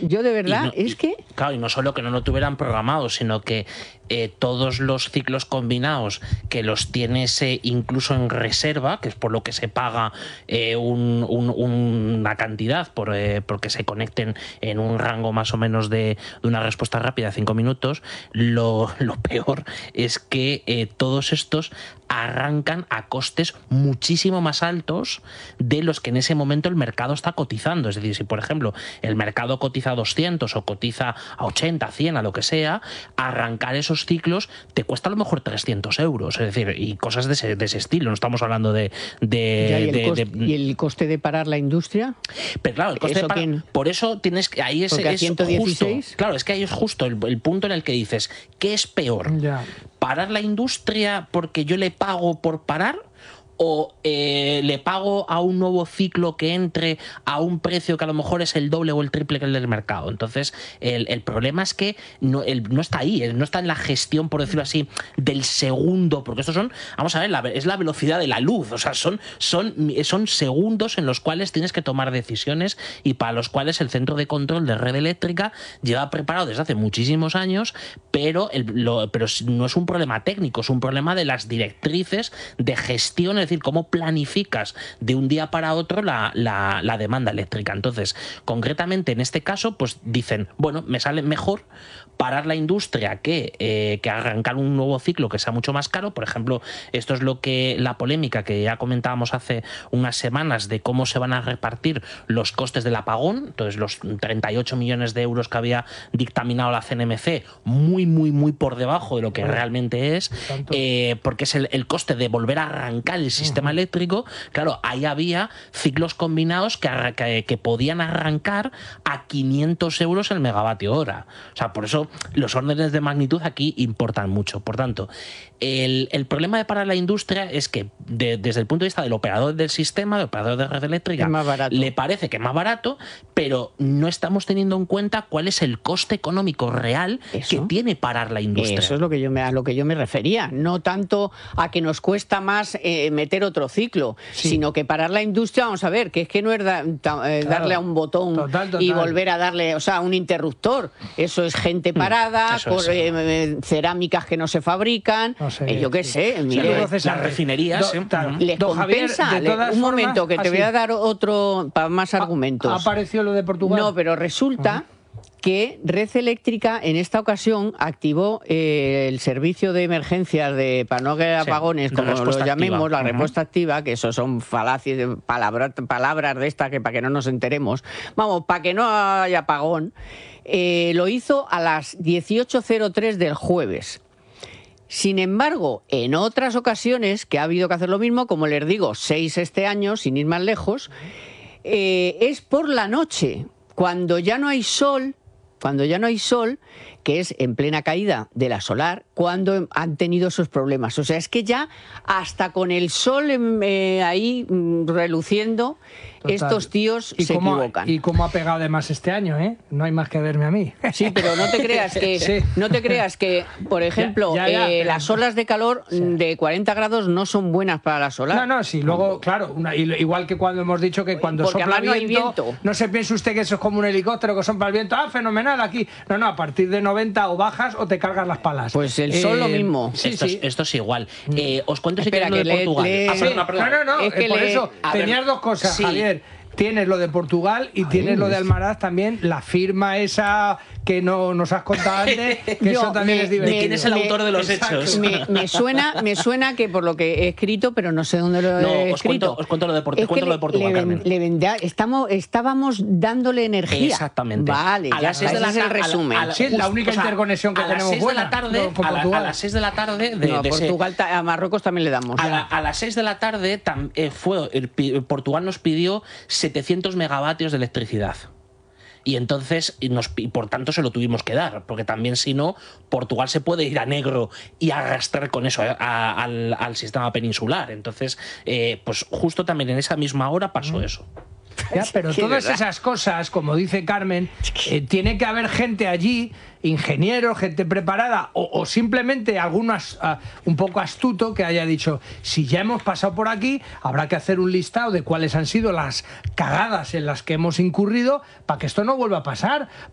yo de verdad, es que... Claro, y no solo que no lo tuvieran programado, sino que todos los ciclos combinados que los tienes incluso en reserva, que es por lo que se paga una cantidad porque se conecten en un rango más o menos de una respuesta rápida de 5 minutos, lo peor es que todos estos arrancan a costes muchísimo más altos de los que en ese momento el mercado está cotizando. Es decir, si por ejemplo el mercado cotiza a 200 o cotiza a 80, 100, a lo que sea, arrancar esos ciclos te cuesta a lo mejor 300 euros. Es decir, y cosas de ese estilo. No estamos hablando ¿Y el coste de parar la industria? Pero claro, el coste de parar... Por eso tienes que... Ahí es 116... justo. Claro, es que ahí es justo el punto en el que dices, ¿qué es peor? Ya. ¿Parar la industria porque yo le pago por parar? ¿O le pago a un nuevo ciclo que entre a un precio que a lo mejor es el doble o el triple que el del mercado? Entonces, el problema es que no está ahí, no está en la gestión, por decirlo así, del segundo, porque estos son, vamos a ver, es la velocidad de la luz, o sea, son segundos en los cuales tienes que tomar decisiones y para los cuales el centro de control de red eléctrica lleva preparado desde hace muchísimos años, pero no es un problema técnico, es un problema de las directrices de gestión. Es decir, cómo planificas de un día para otro la demanda eléctrica. Entonces, concretamente en este caso, pues dicen, bueno, me sale mejor parar la industria que arrancar un nuevo ciclo que sea mucho más caro. Por ejemplo, esto es la polémica que ya comentábamos hace unas semanas de cómo se van a repartir los costes del apagón. Entonces, los 38 millones de euros que había dictaminado la CNMC, muy, muy, muy por debajo de lo que realmente es, porque es el coste de volver a arrancar el sistema eléctrico. Claro, ahí había ciclos combinados que podían arrancar a 500 euros el megavatio hora. O sea, por eso los órdenes de magnitud aquí importan mucho. Por tanto, el problema de parar la industria es que desde el punto de vista del operador del sistema, del operador de red eléctrica, le parece que es más barato, pero no estamos teniendo en cuenta cuál es el coste económico real que tiene parar la industria. Eso es a lo que yo me refería. No tanto a que nos cuesta más meter otro ciclo, sino que parar la industria, vamos a ver, que es que no es darle a un botón y volver a darle, o sea, un interruptor. Eso es gente parada, cerámicas que no se fabrican, yo qué sé. Mire, las refinerías. Les compensa. Javier, un momento, que te voy a dar otro para más argumentos. ¿Ha aparecido lo de Portugal? No, pero resulta que Red Eléctrica en esta ocasión activó el servicio de emergencias para no que apagones, como lo llamemos, la respuesta activa, que eso son falacias, palabras de estas que para que no nos enteremos, vamos, para que no haya apagón, lo hizo a las 18:03 del jueves. Sin embargo, en otras ocasiones que ha habido que hacer lo mismo, como les digo, 6 este año, sin ir más lejos, es por la noche, cuando ya no hay sol, que es en plena caída de la solar, cuando han tenido esos problemas. O sea, es que ya hasta con el sol ahí reluciendo, estos tíos se equivocan. Y cómo ha pegado además este año, ¿eh? No hay más que verme a mí. Sí, pero no te creas que, por ejemplo, las olas de calor de 40 grados no son buenas para la solar. No, sí, luego, claro, igual que cuando hemos dicho que cuando sopla viento, no se piense usted que eso es como un helicóptero que sopla el viento, fenomenal, aquí. No, a partir de 90 o bajas o te cargas las palas. Pues el sol lo mismo. Esto es igual. Os cuento si queréis lo de Portugal. No, es que por eso tenías dos cosas, Javier. Tienes lo de Portugal y tienes lo de Almaraz también, la firma esa que no nos has contado antes, que eso también es divertido. ¿Quién es el autor de los hechos? Me suena que por lo que he escrito, pero no sé dónde lo he escrito. Os cuento lo de Portugal, Carmen. Estábamos dándole energía. Exactamente. Vale, a las 6 de la tarde, el resumen. Sí, la única interconexión que tenemos buena. A las 6 de la tarde... Portugal, a Marruecos también le damos. A las 6 de la tarde Portugal nos pidió 700 megavatios de electricidad. Y entonces, por tanto, se lo tuvimos que dar, porque también si no, Portugal se puede ir a negro y arrastrar con eso al sistema peninsular. Entonces, pues justo también en esa misma hora pasó eso. Ya, pero todas esas cosas, como dice Carmen, tiene que haber gente allí, ingenieros, gente preparada o simplemente algunos un poco astuto que haya dicho, si ya hemos pasado por aquí, habrá que hacer un listado de cuáles han sido las cagadas en las que hemos incurrido para que esto no vuelva a pasar,